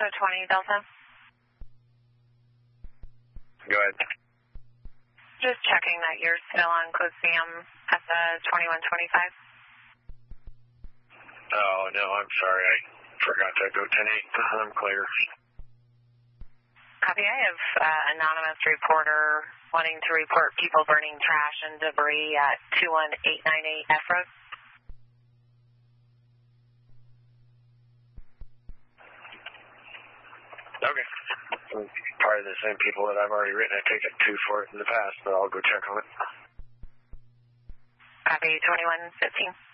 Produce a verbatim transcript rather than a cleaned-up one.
Echo twenty Delta. Go ahead. Just checking that you're still on Coliseum at the twenty-one twenty-five. Oh, no, I'm sorry. I forgot to go ten eight. I'm clear. Copy. I have uh, anonymous reporter wanting to report people burning trash and debris at two one eight nine eight F Road. Okay. Probably the same people that I've already written a ticket to for it in the past, but I'll go check on it. Copy. twenty-one fifteen.